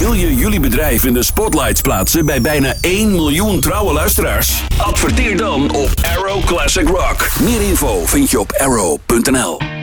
Wil je jullie bedrijf in de spotlights plaatsen bij bijna 1 miljoen trouwe luisteraars? Adverteer dan op Arrow Classic Rock. Meer info vind je op arrow.nl.